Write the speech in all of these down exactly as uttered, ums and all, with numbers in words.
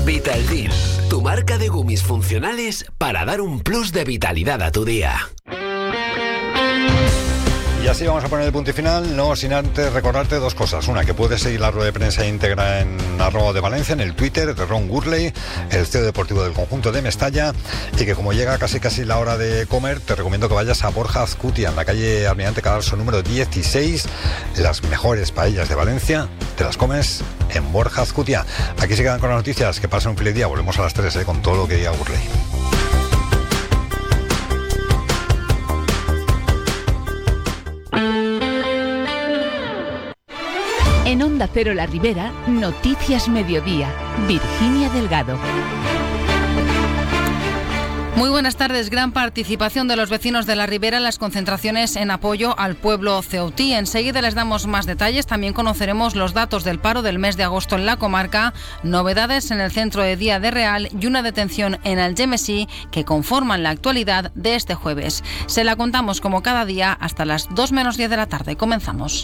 Vitaldil, tu marca de gummies funcionales para dar un plus de vitalidad a tu día. Y así vamos a poner el punto y final, no sin antes recordarte dos cosas. Una, que puedes seguir la rueda de prensa íntegra en arroba de Valencia, en el Twitter de Ron Gurley, el C E O deportivo del conjunto de Mestalla, y que como llega casi casi la hora de comer, te recomiendo que vayas a Borja Azcutia, en la calle Almirante Cadalso número dieciséis. Las mejores paellas de Valencia te las comes en Borja Azcutia. Aquí se quedan con las noticias, que pasen un feliz día. Volvemos a las tres eh, con todo lo que diga Gurley. En Onda Cero La Ribera, Noticias Mediodía, Virginia Delgado. Muy buenas tardes. Gran participación de los vecinos de La Ribera en las concentraciones en apoyo al pueblo ceutí. Enseguida les damos más detalles. También conoceremos los datos del paro del mes de agosto en la comarca, novedades en el centro de día de Real y una detención en Algemesí que conforman la actualidad de este jueves. Se la contamos como cada día hasta las dos menos diez de la tarde. Comenzamos.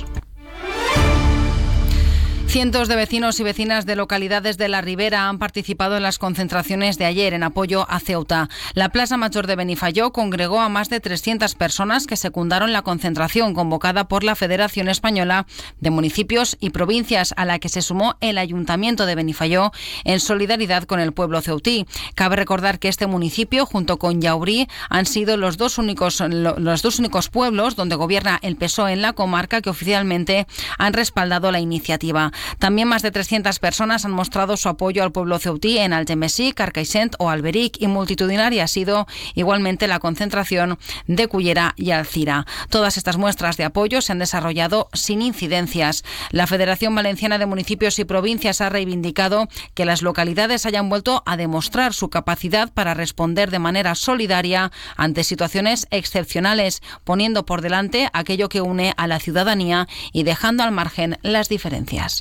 Cientos de vecinos y vecinas de localidades de La Ribera han participado en las concentraciones de ayer en apoyo a Ceuta. La Plaza Mayor de Benifayó congregó a más de trescientas personas que secundaron la concentración convocada por la Federación Española de Municipios y Provincias, a la que se sumó el Ayuntamiento de Benifayó en solidaridad con el pueblo ceutí. Cabe recordar que este municipio, junto con Llaurí, han sido los dos únicos, los dos únicos pueblos donde gobierna el P S O E en la comarca que oficialmente han respaldado la iniciativa. También más de trescientas personas han mostrado su apoyo al pueblo ceutí en Algemesí, Carcaixent o Alberic, y multitudinaria ha sido igualmente la concentración de Cullera y Alcira. Todas estas muestras de apoyo se han desarrollado sin incidencias. La Federación Valenciana de Municipios y Provincias ha reivindicado que las localidades hayan vuelto a demostrar su capacidad para responder de manera solidaria ante situaciones excepcionales, poniendo por delante aquello que une a la ciudadanía y dejando al margen las diferencias.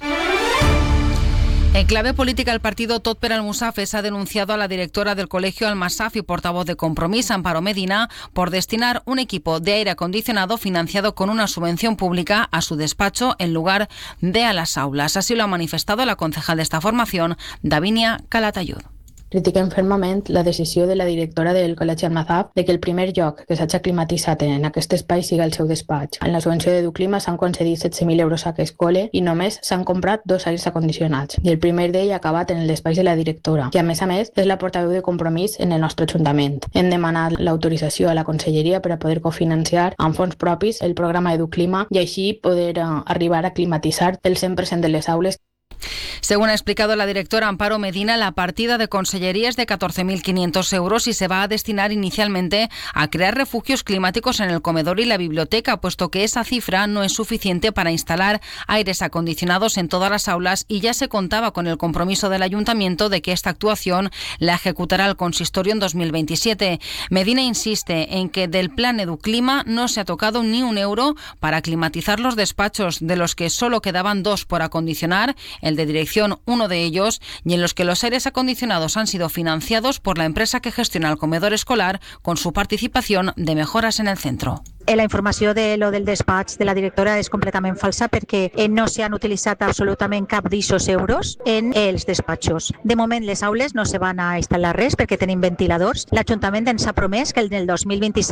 En clave política, el partido Tot per Almussafes ha denunciado a la directora del Colegio Almasaf y portavoz de Compromís, Amparo Medina, por destinar un equipo de aire acondicionado financiado con una subvención pública a su despacho en lugar de a las aulas. Así lo ha manifestado la concejal de esta formación, Davinia Calatayud. Critiquem fermament la decisió de la directora del Col·legi Almasaf de que el primer lloc que s'hagi climatitzat en aquest espai siga el seu despatx. En la subvenció d'Educlima s'han concedit setze mil euros a aquest col·le i només s'han comprat dos aires acondicionats. I el primer d'ell ha acabat en el despatx de la directora, que a més a més és la portaveu de Compromís en el nostre Ajuntament. Hem demanat l'autorització a la Conselleria per a poder cofinanciar amb fons propis el programa Educlima i així poder uh, arribar a climatitzar el cent per cent de les aules. Según ha explicado la directora Amparo Medina, la partida de consellería es de catorce mil quinientos euros y se va a destinar inicialmente a crear refugios climáticos en el comedor y la biblioteca, puesto que esa cifra no es suficiente para instalar aires acondicionados en todas las aulas y ya se contaba con el compromiso del Ayuntamiento de que esta actuación la ejecutará el consistorio en dos mil veintisiete. Medina insiste en que del plan Educlima no se ha tocado ni un euro para climatizar los despachos, de los que solo quedaban dos por acondicionar, el de dirección uno de ellos, y en los que los aires acondicionados han sido financiados por la empresa que gestiona el comedor escolar con su participación de mejoras en el centro. La informació de lo del despatx de la directora és completament falsa perquè no s'han utilitzat absolutament cap d'aquests euros en els despatxos. De moment les aules no se van a instal·lar res perquè tenim ventiladors. L'Ajuntament ens ha promès que el del dos mil vint-i-set